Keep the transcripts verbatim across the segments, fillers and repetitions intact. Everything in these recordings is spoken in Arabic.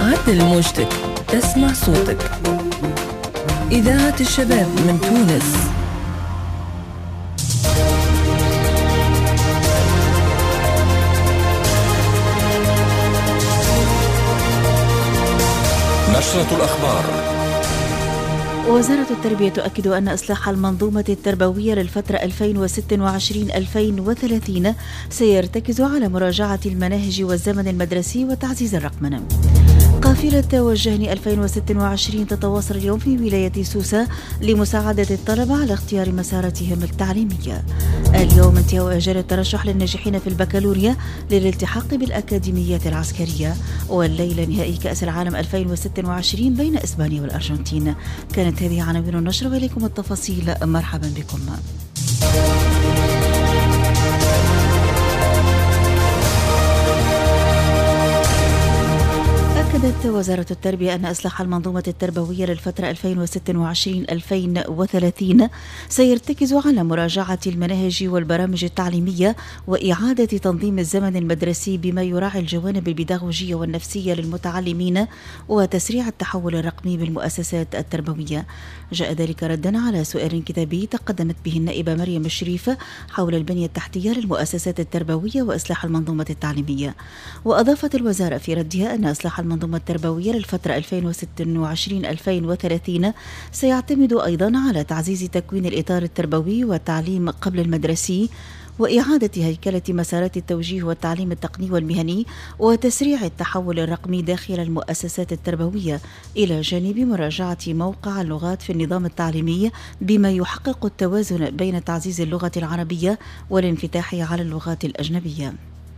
عدل موجتك، اسمع صوتك. إذاعة الشباب من تونس. نشرة الأخبار. وزارة التربية تؤكد أن إصلاح المنظومة التربوية للفترة ألفين وستة وعشرين ألفين وثلاثين سيرتكز على مراجعة المناهج والزمن المدرسي وتعزيز الرقمنة. قافلة وجهني ألفين وستة وعشرين تتواصل اليوم في ولاية سوسة لمساعدة الطلبة على اختيار مساراتهم التعليمية. اليوم انتهى أجال الترشح للناجحين في البكالوريا للالتحاق بالأكاديميات العسكرية. والليلة نهائي كأس العالم ألفين وستة وعشرين بين إسبانيا والأرجنتين. كانت هذه عناوين النشر وإليكم التفاصيل. مرحبا بكم. أكدت وزارة التربية أن إصلاح المنظومة التربوية للفترة ألفين وستة وعشرين ألفين وثلاثين سيرتكز على مراجعة المناهج والبرامج التعليمية وإعادة تنظيم الزمن المدرسي بما يراعي الجوانب البيداغوجية والنفسية للمتعلمين وتسريع التحول الرقمي بالمؤسسات التربوية. جاء ذلك ردا على سؤال كتابي تقدمت به النائبة مريم الشريف حول البنية التحتية للمؤسسات التربوية وإصلاح المنظومة التعليمية. وأضافت الوزارة في ردها أن إصلاح المنظومة التربوية للفترة ألفين وستة وعشرين ألفين وثلاثين سيعتمد أيضا على تعزيز تكوين الإطار التربوي والتعليم قبل المدرسي وإعادة هيكلة مسارات التوجيه والتعليم التقني والمهني وتسريع التحول الرقمي داخل المؤسسات التربوية، إلى جانب مراجعة موقع اللغات في النظام التعليمي بما يحقق التوازن بين تعزيز اللغة العربية والانفتاح على اللغات الأجنبية.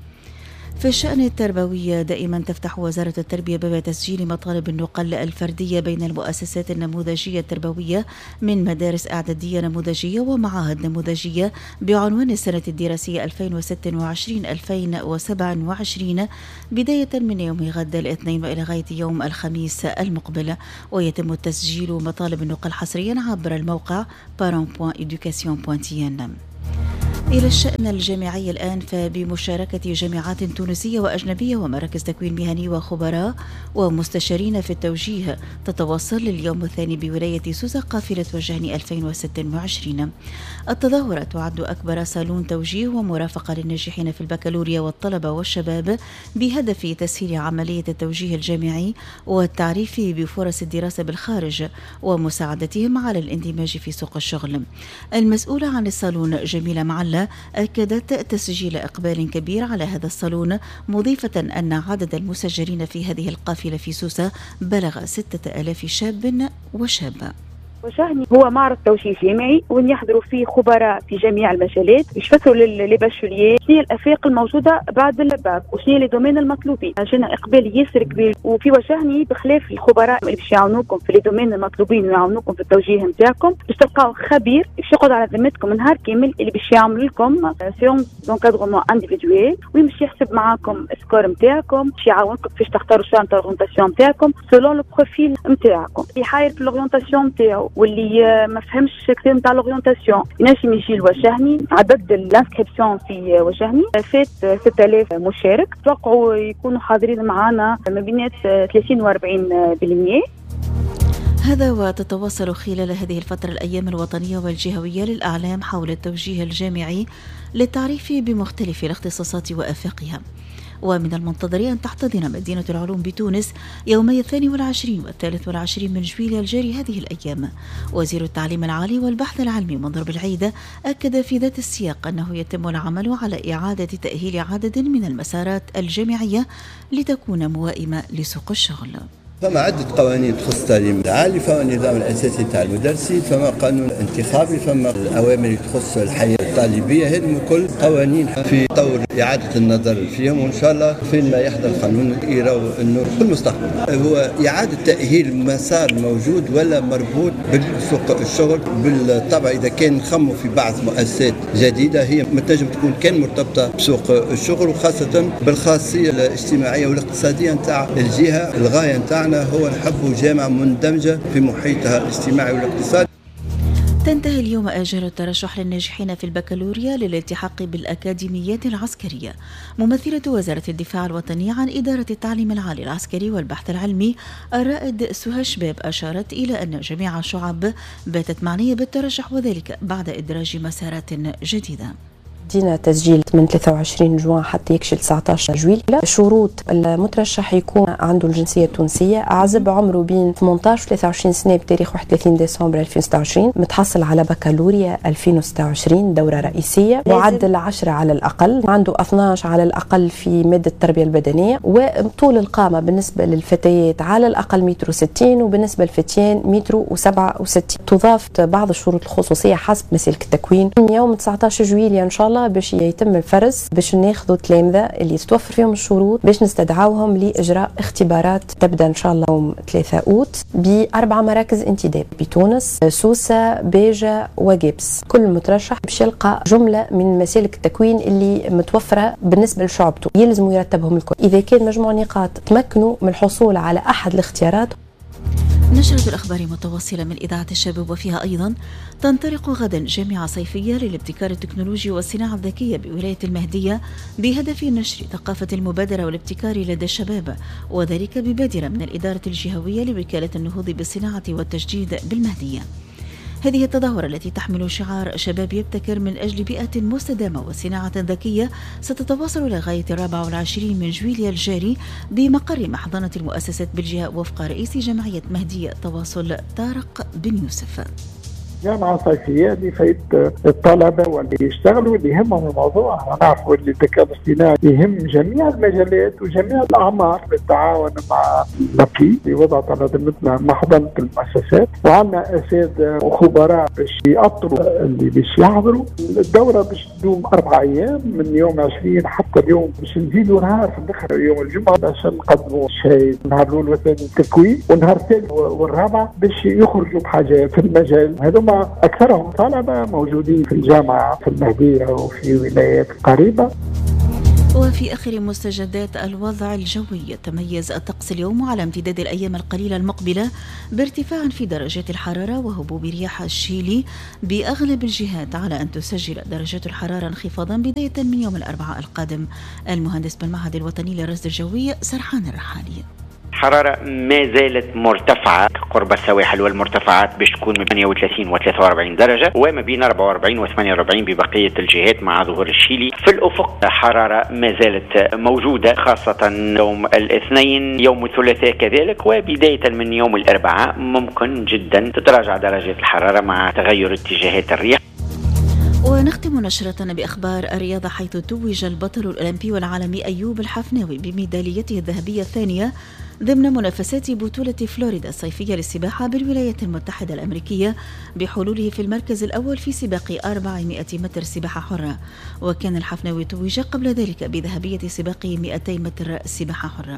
في الشأن التربوي دائما تفتح وزارة التربية باب تسجيل مطالب النقل الفردية بين المؤسسات النموذجية التربوية من مدارس إعدادية نموذجية ومعاهد نموذجية بعنوان السنة الدراسية ألفين وستة وعشرين ألفين وسبعة وعشرين بداية من يوم غد الاثنين وإلى غاية يوم الخميس المقبل. ويتم تسجيل مطالب النقل حصريا عبر الموقع بارون بوان إدوكاسيون بوان تي إن. إلى الشأن الجامعي الآن، فبمشاركة جامعات تونسية وأجنبية ومراكز تكوين مهني وخبراء ومستشارين في التوجيه تتواصل اليوم الثاني بولاية سوسة قافلة وجهني ألفين وستة وعشرين. التظاهرة تعد أكبر صالون توجيه ومرافقة للناجحين في البكالوريا والطلبة والشباب بهدف تسهيل عملية التوجيه الجامعي والتعريف بفرص الدراسة بالخارج ومساعدتهم على الاندماج في سوق الشغل. المسؤولة عن الصالون جميلة معلة أكدت تسجيل إقبال كبير على هذا الصالون، مضيفة أن عدد المسجلين في هذه القافلة في سوسة بلغ ستة آلاف شاب وشابة. وجهني هو معرض توجيه جامعي وين يحضروا فيه خبراء في جميع المجالات يشفسوا للباشولييه شنو الافاق الموجوده بعد الباك وشنو لي دومين المطلوبين. جينا اقبال ياسر كبير. وفي وجهني بخلاف الخبراء اللي باش يعاونوكم في لي دومين المطلوبين ويعاونوكم في التوجيه نتاعكم، باش تلقاو خبير باش يقعد على ذمتكم نهار كامل اللي باش يعمل لكم سيونس دونكادغمون انديفيدويل وين باش يحسب معاكم السكور نتاعكم، باش يعاونكم كيفاش تختاروا شان اورينتاسيون نتاعكم سولون لو بروفيل نتاعكم. يحاير في الاورينتاسيون نتاعو واللي ما فهمش كثير نتاع الاورينتاسيون ينجم يجي لوجهني. عدد الانسكريبسيون في وجهني فات ستة آلاف مشارك، توقعوا يكونوا حاضرين معنا ما بين ثلاثين وأربعين بالمئة. هذا وتتواصل خلال هذه الفترة الأيام الوطنية والجهوية للأعلام حول التوجيه الجامعي للتعريف بمختلف الاختصاصات وآفاقها. ومن المنتظر أن تحتضن مدينة العلوم بتونس يومي الثاني والعشرين والثالث والعشرين من جويلية الجاري هذه الأيام. وزير التعليم العالي والبحث العلمي منذر بالعيدة أكد في ذات السياق أنه يتم العمل على إعادة تأهيل عدد من المسارات الجامعية لتكون موائمة لسوق الشغل. فما عدة قوانين تخص التعليم العالي، فما النظام الأساسي تاع المدرسين، فما قانون انتخابي، فما الأوامر اللي تخص الحياة الطالبية. هذه كل قوانين في طور إعادة النظر فيهم، وإن شاء الله فين ما يحضر القانون يراو إنه في المستقبل هو إعادة تأهيل مسار موجود ولا مربوط بالسوق الشغل. بالطبع إذا كان نخموا في بعض مؤسسات جديدة هي ما تنجم تكون كان مرتبطة بسوق الشغل، وخاصة بالخاصية الاجتماعية والاقتصادية نتاع الجهة. الغاية نتاعنا هو نحب جامعة مندمجة في محيطها الاجتماعي والاقتصادي. تنتهي اليوم آجال الترشح للناجحين في البكالوريا للالتحاق بالأكاديميات العسكرية. ممثلة وزارة الدفاع الوطني عن إدارة التعليم العالي العسكري والبحث العلمي الرائد سهى شباب أشارت إلى أن جميع الشعب باتت معنية بالترشح، وذلك بعد إدراج مسارات جديدة. دينا تسجيل من ثلاثة وعشرين جوان حتى يكشف تسعة عشر جويل. شروط المترشح يكون عنده الجنسية التونسية، أعزب عمره بين ثمانية عشر و ثلاثة وعشرين سنة بتاريخ واحد وثلاثين ديسمبر ألفين وستة وعشرين، متحصل على بكالوريا ألفين وستة وعشرين دورة رئيسية، معدل عشرة على الأقل، عنده اثني عشر على الأقل في مادة التربية البدنية، وطول القامة بالنسبة للفتيات على الأقل متر وستين، وبالنسبة للفتيان متر وسبعة وستين. تضاف بعض الشروط الخصوصية حسب مسلك التكوين. يوم تسعة عشر جويلية إن شاء الله باش يتم الفرز، باش ناخذوا تلامذة اللي تتوفر فيهم الشروط باش نستدعوهم لإجراء اختبارات تبدأ إن شاء الله يوم ثلاثة أوت بأربع مراكز انتداب بتونس، سوسة، بيجة وجبس. كل مترشح باش يلقى جملة من مسالك التكوين اللي متوفرة بالنسبة لشعبته، يلزموا يرتبهم الكل. إذا كان مجموع نقاط تمكنوا من الحصول على أحد الاختيارات. نشرة الأخبار متواصلة من إذاعة الشباب، وفيها أيضا تنطلق غدا جامعة صيفية للابتكار التكنولوجي والصناعة الذكية بولاية المهدية بهدف نشر ثقافة المبادرة والابتكار لدى الشباب، وذلك ببادرة من الإدارة الجهوية لوكالة النهوض بالصناعة والتجديد بالمهدية. هذه التظاهرة التي تحمل شعار شباب يبتكر من أجل بيئة مستدامة وصناعة ذكية ستتواصل لغاية الرابع والعشرين من جويلية الجاري بمقر محضنة المؤسسات بالجهة، وفق رئيس جمعية مهدية تواصل طارق بن يوسف. جامعة صيفية لفائدة الطلبة واللي يشتغلوا اللي يهمهم الموضوع. نعرفوا اللي الذكاء الاصطناعي يهم جميع المجالات وجميع الأعمار، بالتعاون مع لابي اللي وضعت على ذمتنا محضنة المؤسسات، وعندنا أساتذة وخبراء باش يأطروا اللي باش يحضروا الدورة. باش تدوم أربع أيام من يوم عشرين حتى اليوم، باش نزيدوا نهار في الآخر يوم الجمعة باش نقدموا شيء. نهار الأول والثاني التكوين، والنهار الثالث والرابع باش يخرجوا بحاجة في المجال. هذوما أكثرهم طلبة موجودين في الجامعة في المهدية وفي ولايات قريبة. وفي آخر مستجدات الوضع الجوي، تميز الطقس اليوم على امتداد الأيام القليلة المقبلة بارتفاع في درجات الحرارة وهبوب رياح الشيلي بأغلب الجهات، على أن تسجل درجات الحرارة انخفاضا بداية من يوم الأربعاء القادم. المهندس بالمعهد الوطني للرصد الجوي سرحان الرحالي. الحرارة ما زالت مرتفعة قرب السواحل والمرتفعات باش تكون من ثمانية وثلاثين و ثلاثة وأربعين درجة، وما بين أربعة وأربعين و ثمانية وأربعين ببقية الجهات مع ظهور الشيلي. في الأفق حرارة ما زالت موجودة، خاصة يوم الاثنين يوم الثلاثاء كذلك، وبداية من يوم الأربعاء ممكن جدا تتراجع درجات الحرارة مع تغير اتجاهات الرياح. ونختم نشرتنا بأخبار الرياضة، حيث توج البطل الأولمبي والعالمي أيوب الحفناوي بميداليته الذهبية الثانية ضمن منافسات بطولة فلوريدا الصيفية للسباحة بالولايات المتحدة الأمريكية، بحلوله في المركز الأول في سباق أربعمائة متر سباحة حرة. وكان الحفناوي توج قبل ذلك بذهبية سباق مئتي متر سباحة حرة.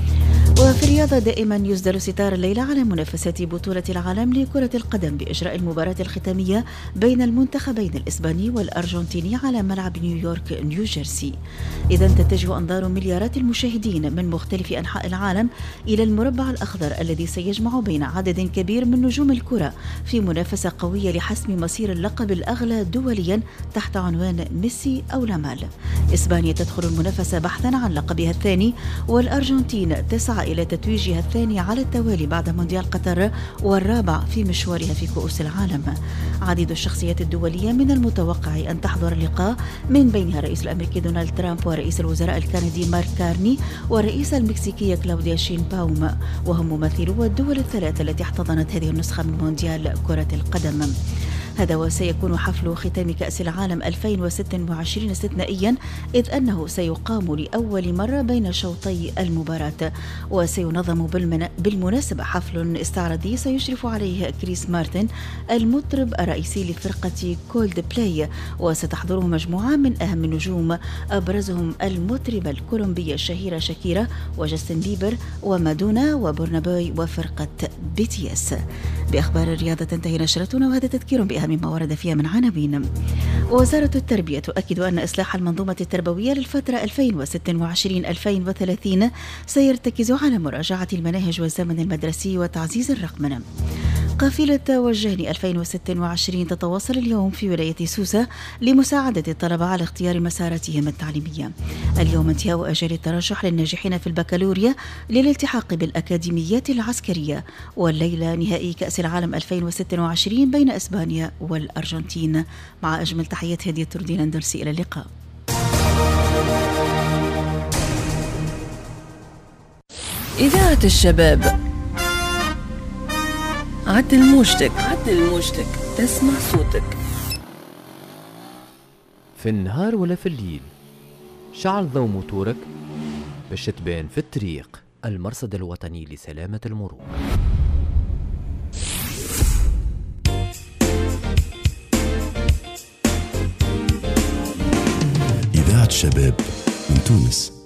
وفي الرياضة دائما يسدل ستار الليلة على منافسات بطولة العالم لكرة القدم بإجراء المباراة الختامية بين المنتخبين الإسباني والأرجنتيني على ملعب نيويورك نيوجيرسي. إذا تتجه أنظار مليارات المشاهدين من مختلف أنحاء العالم إلى المربع الأخضر الذي سيجمع بين عدد كبير من نجوم الكرة في منافسة قوية لحسم مصير اللقب الأغلى دوليا تحت عنوان ميسي أو لامال. إسبانيا تدخل المنافسة بحثا عن لقبها الثاني، والأرجنتين تسعى إلى تتويجها الثاني على التوالي بعد مونديال قطر والرابع في مشوارها في كؤوس العالم. عديد الشخصيات الدولية من المتوقع أن تحضر اللقاء، من بينها الرئيس الأمريكي دونالد ترامب ورئيس الوزراء الكندي مارك كارني والرئيسة المكسيكية كلاوديا شينباوم، وهم ممثلو الدول الثلاث التي احتضنت هذه النسخة من مونديال كرة القدم. هذا وسيكون حفل ختام كأس العالم ألفين وستة وعشرين استثنائيا، إذ أنه سيقام لأول مرة بين شوطي المباراة، وسينظم بالمناسبة حفل استعراضي سيشرف عليه كريس مارتن المطرب الرئيسي لفرقة كولد بلاي، وستحضره مجموعة من أهم النجوم أبرزهم المطربة الكولومبية الشهيرة شاكيرا وجاستن بيبر ومادونا وبورنابوي وفرقة بي تي اس. بأخبار الرياضة تنتهي نشرتنا، وهذا تذكير بأهم ما ورد فيها من عناوين. وزارة التربية تؤكد أن إصلاح المنظومة التربوية للفترة ألفين وستة وعشرين ألفين وثلاثين سيرتكز على مراجعة المناهج والزمن المدرسي وتعزيز الرقمنة. قافلة وجهني ألفين وستة وعشرين تتواصل اليوم في ولاية سوسة لمساعدة الطلبة على اختيار مساراتهم التعليمية. اليوم انتهاء أجل الترشح للناجحين في البكالوريا للالتحاق بالأكاديميات العسكرية، والليلة نهائي كأس العالم ألفين وستة وعشرين بين إسبانيا والأرجنتين. مع أجمل تحيات هدية تردين اندرسي، إلى اللقاء. إذاعة الشباب، عدل موجتك عدل موجتك تسمع صوتك. في النهار ولا في الليل، شعل ضوء موتورك باش تبان في الطريق. المرصد الوطني لسلامة المرور. إذاعة الشباب من تونس.